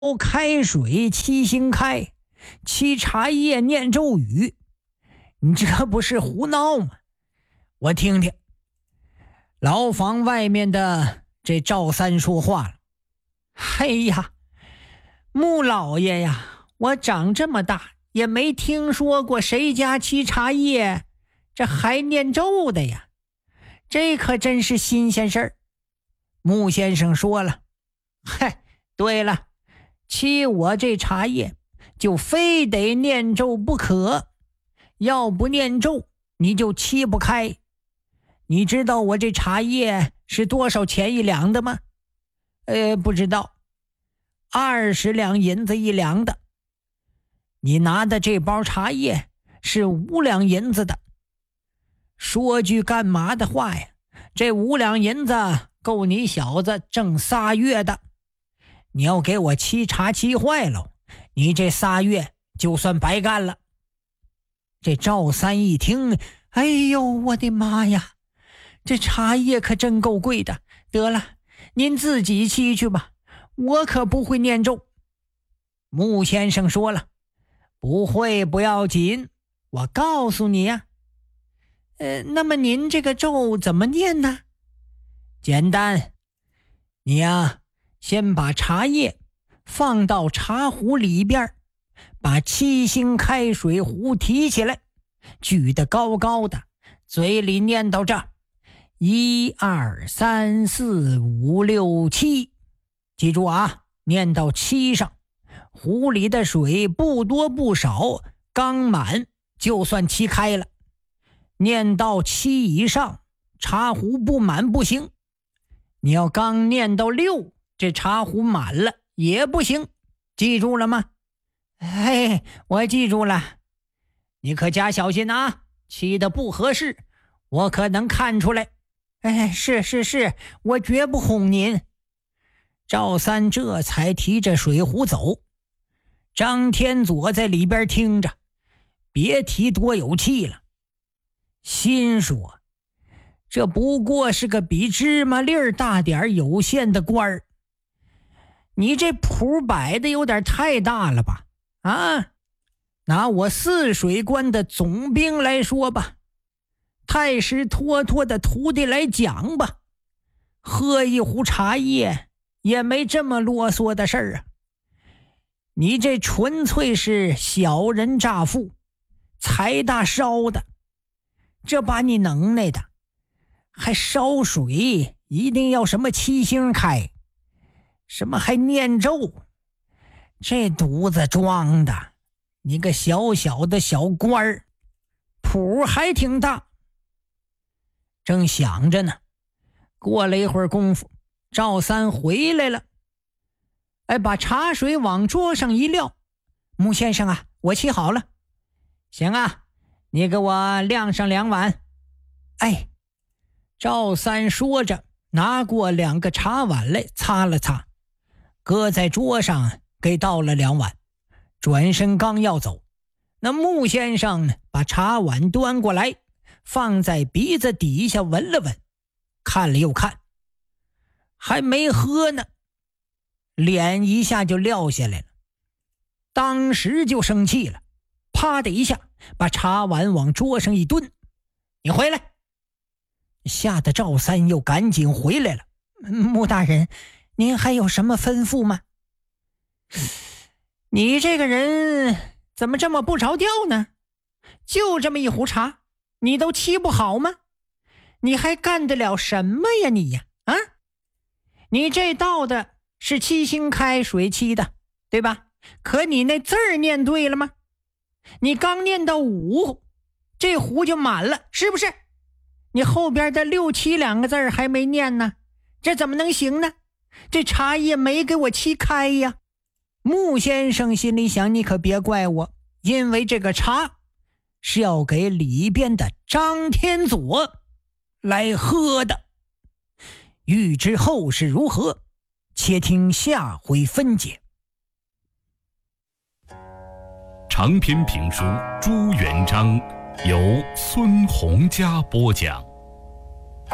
开水沏新开，沏茶叶念咒语，你这不是胡闹吗？我听听。牢房外面的这赵三说话了：嘿呀，穆老爷呀，我长这么大也没听说过谁家沏茶叶这还念咒的呀，这可真是新鲜事儿。穆先生说了：嗨，对了，沏我这茶叶就非得念咒不可，要不念咒你就沏不开。你知道我这茶叶是多少钱一两的吗？不知道。20两银子一两的。你拿的这包茶叶是5两银子的。说句干嘛的话呀，这5两银子够你小子挣3月的。你要给我沏茶沏坏了，你这3月就算白干了。这赵三一听，哎呦我的妈呀，这茶叶可真够贵的，得了，您自己沏去吧，我可不会念咒。穆先生说了：不会不要紧，我告诉你呀。那么您这个咒怎么念呢？简单，你呀，先把茶叶放到茶壶里边，把7星开水壶提起来，举得高高的，嘴里念到这1、2、3、4、5、6、7，记住啊，念到7上，壶里的水不多不少，刚满就算沏开了。念到7以上，茶壶不满不行。你要刚念到6，这茶壶满了也不行，记住了吗？哎，我记住了。你可加小心啊，沏的不合适，我可能看出来。哎，是，我绝不哄您。赵三这才提着水壶走。张天佐在里边听着，别提多有气了，心说这不过是个比芝麻粒儿大点有限的官儿，你这谱摆的有点太大了吧？啊，拿我泗水关的总兵来说吧，太师托托的徒弟来讲吧，喝一壶茶叶也没这么啰嗦的事儿啊！你这纯粹是小人诈富，财大烧的，这把你能耐的，还烧水一定要什么7星开，什么还念咒，这犊子装的，你个小小的小官儿，谱还挺大。正想着呢，过了一会儿功夫，赵三回来了。把茶水往桌上一撂：穆先生啊，我沏好了。行啊，你给我晾上2碗。哎，赵三说着，拿过2个茶碗来擦了擦，搁在桌上给倒了2碗，转身刚要走，那穆先生把茶碗端过来，放在鼻子底下闻了闻，看了又看，还没喝呢，脸一下就撂下来了，当时就生气了，啪的一下把茶碗往桌上一蹲：你回来！吓得赵三又赶紧回来了：穆大人，您还有什么吩咐吗？你这个人怎么这么不着调呢？就这么一壶茶，你都沏不好吗？你还干得了什么呀你呀？啊，你这倒的是7星开水沏的，对吧？可你那字儿念对了吗？你刚念到5，这壶就满了，是不是？你后边的6、72个字还没念呢，这怎么能行呢？这茶叶没给我沏开呀。穆先生心里想，你可别怪我，因为这个茶是要给里边的张天佐来喝的。欲知后事如何，且听下回分解。 长篇评书《朱元璋》由孙洪嘉播讲。